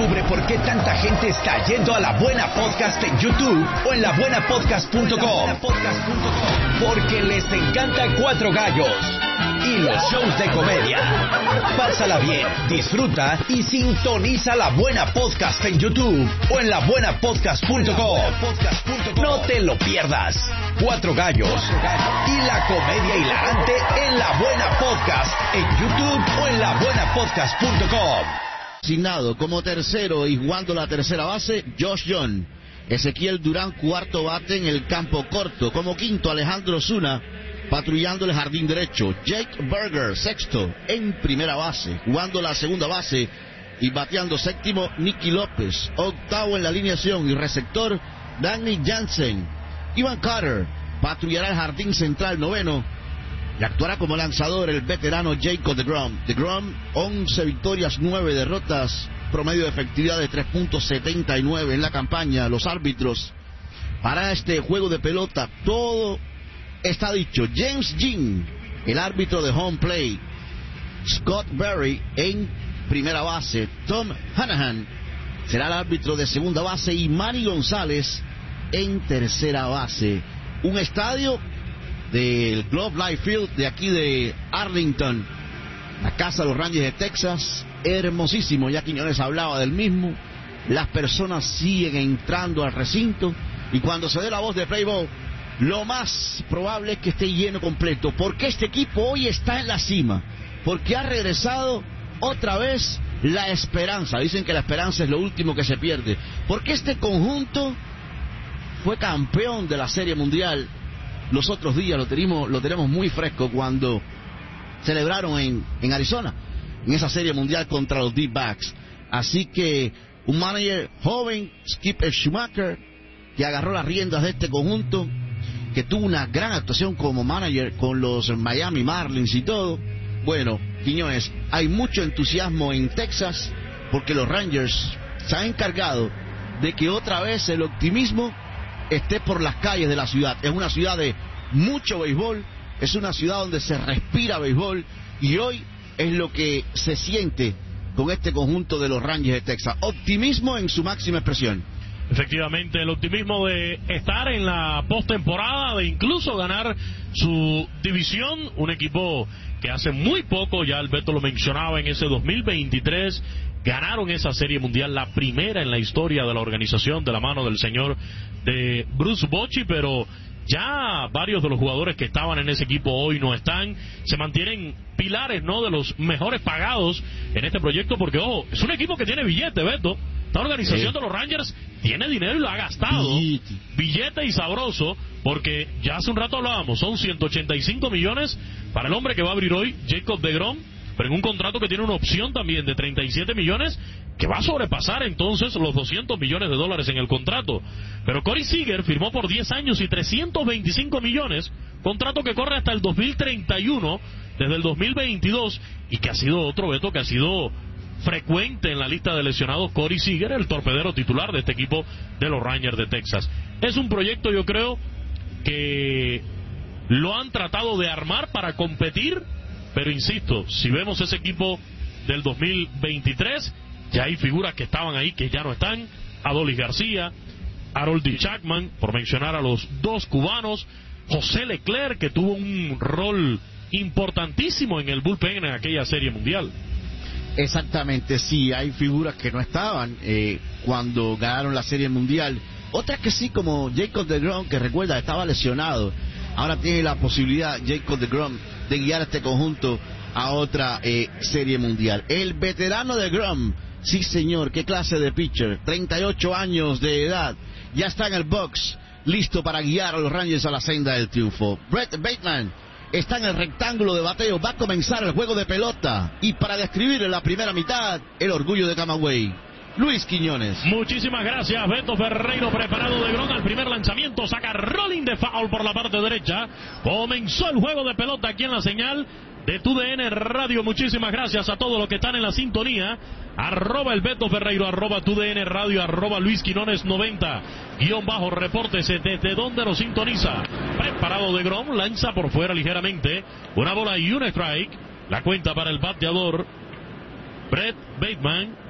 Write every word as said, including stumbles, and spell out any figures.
Descubre por qué tanta gente está yendo a La Buena Podcast en YouTube o en la buena podcast punto com. Porque les encanta Cuatro Gallos y los shows de comedia. Pásala bien, disfruta y sintoniza La Buena Podcast en YouTube o en la buena podcast punto com. No te lo pierdas. Cuatro Gallos y la comedia hilarante en La Buena Podcast en YouTube o en la buena podcast punto com. Asignado como tercero y jugando la tercera base, Josh Young. Ezequiel Durán, cuarto bate en el campo corto. Como quinto, Alejandro Osuna, patrullando el jardín derecho. Jake Berger, sexto, en primera base, jugando la segunda base y bateando séptimo, Nicky López. Octavo en la alineación y receptor, Danny Jansen. Ivan Carter patrullará el jardín central, noveno, y actuará como lanzador el veterano Jacob deGrom. deGrom, once victorias, nueve derrotas, promedio de efectividad de tres punto setenta y nueve en la campaña. Los árbitros para este juego de pelota, todo está dicho. James Jean, el árbitro de home play. Scott Berry en primera base. Tom Hanahan será el árbitro de segunda base y Manny González en tercera base. Un estadio del Globe Life Field de aquí de Arlington, la casa de los Rangers de Texas, hermosísimo. Ya Quiñones hablaba del mismo. Las personas siguen entrando al recinto y cuando se dé la voz de play ball, lo más probable es que esté lleno completo, porque este equipo hoy está en la cima, porque ha regresado otra vez la esperanza. Dicen que la esperanza es lo último que se pierde, porque este conjunto fue campeón de la Serie Mundial. Los otros días lo tenemos, lo tenemos muy fresco cuando celebraron en, en Arizona, en esa Serie Mundial contra los D-Backs. Así que un manager joven, Skip Schumacher, que agarró las riendas de este conjunto, que tuvo una gran actuación como manager con los Miami Marlins y todo. Bueno, Quiñones, hay mucho entusiasmo en Texas porque los Rangers se han encargado de que otra vez el optimismo esté por las calles de la ciudad. Es una ciudad de mucho béisbol, es una ciudad donde se respira béisbol y hoy es lo que se siente con este conjunto de los Rangers de Texas. Optimismo en su máxima expresión. Efectivamente, el optimismo de estar en la postemporada, de incluso ganar su división, un equipo que hace muy poco, ya Alberto lo mencionaba, en ese dos mil veintitrés, ganaron esa Serie Mundial, la primera en la historia de la organización, de la mano del señor de Bruce Bochy, pero ya varios de los jugadores que estaban en ese equipo hoy no están. Se mantienen pilares, ¿no?, de los mejores pagados en este proyecto, porque, ojo, es un equipo que tiene billete, Beto. Esta organización sí de los Rangers tiene dinero y lo ha gastado. Billete. Billete y sabroso, porque ya hace un rato hablábamos, son ciento ochenta y cinco millones para el hombre que va a abrir hoy, Jacob deGrom, pero en un contrato que tiene una opción también de treinta y siete millones, que va a sobrepasar entonces los doscientos millones de dólares en el contrato. Pero Corey Seager firmó por diez años y trescientos veinticinco millones, contrato que corre hasta el dos mil treinta y uno, desde el dos mil veintidós, y que ha sido otro, Beto, que ha sido frecuente en la lista de lesionados. Corey Seager, el torpedero titular de este equipo de los Rangers de Texas. Es un proyecto, yo creo, que lo han tratado de armar para competir, pero insisto, si vemos ese equipo del dos mil veintitrés, ya hay figuras que estaban ahí que ya no están. Adolis García, Harold Chapman, por mencionar a los dos cubanos, José Leclerc, que tuvo un rol importantísimo en el bullpen en aquella Serie Mundial. Exactamente, sí, hay figuras que no estaban eh, cuando ganaron la Serie Mundial. Otras que sí, como Jacob deGrom, que recuerda, estaba lesionado. Ahora tiene la posibilidad, Jacob deGrom, de guiar a este conjunto a otra eh, Serie Mundial. El veterano deGrom, sí señor, qué clase de pitcher, treinta y ocho años de edad, ya está en el box, listo para guiar a los Rangers a la senda del triunfo. Brett Bateman está en el rectángulo de bateo, va a comenzar el juego de pelota, y para describir en la primera mitad, el orgullo de Camagüey, Luis Quiñones. Muchísimas gracias, Beto Ferreiro. Preparado deGrom al primer lanzamiento, saca rolling de foul por la parte derecha. Comenzó el juego de pelota aquí en la señal de T U D N Radio. Muchísimas gracias a todos los que están en la sintonía. Arroba el Beto Ferreiro, arroba T U D N Radio, arroba Luis Quiñones noventa, guión bajo, repórtese desde donde nos sintoniza. Preparado deGrom, lanza por fuera ligeramente, una bola y un strike. La cuenta para el bateador Brett Bateman.